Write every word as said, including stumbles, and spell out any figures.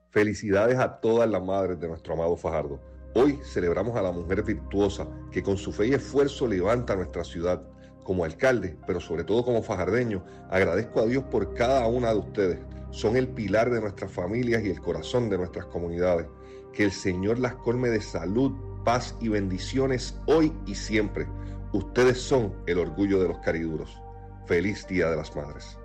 Felicidades a todas las madres de nuestro amado Fajardo. Hoy celebramos a la mujer virtuosa que con su fe y esfuerzo levanta nuestra ciudad. Como alcalde, pero sobre todo como fajardeño, agradezco a Dios por cada una de ustedes. Son el pilar de nuestras familias y el corazón de nuestras comunidades. Que el Señor las colme de salud, paz y bendiciones hoy y siempre. Ustedes son el orgullo de los cariduros. Feliz Día de las Madres.